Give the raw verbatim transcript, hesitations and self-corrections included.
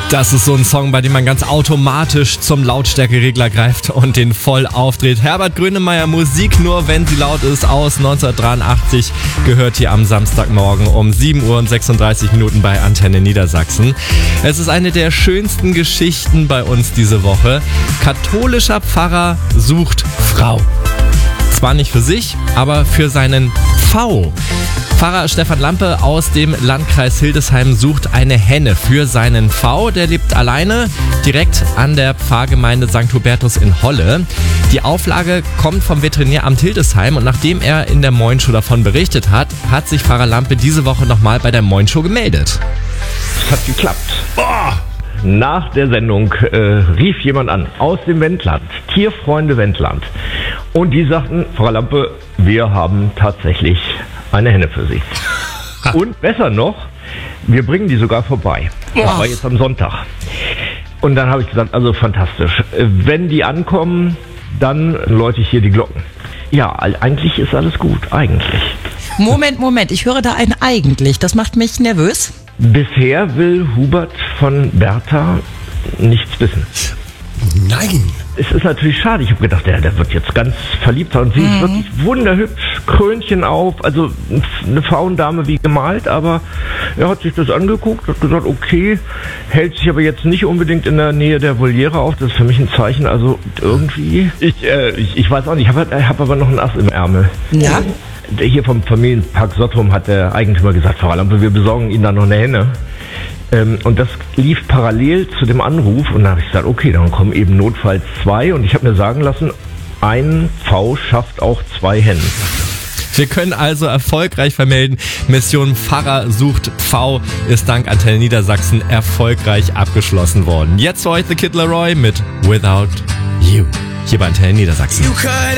Das ist so ein Song, bei dem man ganz automatisch zum Lautstärkeregler greift und den voll aufdreht. Herbert Grönemeyer, Musik nur, wenn sie laut ist, aus neunzehnhundertdreiundachtzig, gehört hier am Samstagmorgen um sieben Uhr und sechsunddreißig Minuten bei Antenne Niedersachsen. Es ist eine der schönsten Geschichten bei uns diese Woche. Katholischer Pfarrer sucht Frau. Zwar nicht für sich, aber für seinen Pfau. Pfarrer Stefan Lampe aus dem Landkreis Hildesheim sucht eine Henne für seinen Pfau. Der lebt alleine direkt an der Pfarrgemeinde Sankt Hubertus in Holle. Die Auflage kommt vom Veterinäramt Hildesheim und nachdem er in der Moin-Show davon berichtet hat, hat sich Pfarrer Lampe diese Woche nochmal bei der Moin-Show gemeldet. Es hat geklappt. Boah! Nach der Sendung äh, rief jemand an aus dem Wendland, Tierfreunde Wendland. Und die sagten, Frau Lampe, wir haben tatsächlich eine Henne für Sie. Und besser noch, wir bringen die sogar vorbei. Das war jetzt am Sonntag. Und dann habe ich gesagt, also fantastisch. Wenn die ankommen, dann läute ich hier die Glocken. Ja, eigentlich ist alles gut, eigentlich. Moment, Moment, ich höre da ein eigentlich. Das macht mich nervös. Bisher will Hubert von Bertha nichts wissen. Nein. Es ist natürlich schade. Ich habe gedacht, der, der wird jetzt ganz verliebt sein. Und sie ist wirklich wunderhübsch, Krönchen auf, also eine Frauendame wie gemalt, aber er hat sich das angeguckt, hat gesagt, okay, hält sich aber jetzt nicht unbedingt in der Nähe der Voliere auf. Das ist für mich ein Zeichen, also irgendwie, ich, äh, ich, ich weiß auch nicht, ich habe hab aber noch ein Ass im Ärmel. Ja? Der hier vom Familienpark Sottrum hat der Eigentümer gesagt, Frau Lampe, wir besorgen Ihnen da noch eine Henne. Ähm, und das lief parallel zu dem Anruf und da habe ich gesagt, okay, dann kommen eben notfalls zwei und ich habe mir sagen lassen, ein Pfau schafft auch zwei Hennen. Wir können also erfolgreich vermelden, Mission Pfarrer sucht Pfau ist dank Antenne Niedersachsen erfolgreich abgeschlossen worden. Jetzt für euch The Kid Laroi mit Without You, hier bei Antenne Niedersachsen.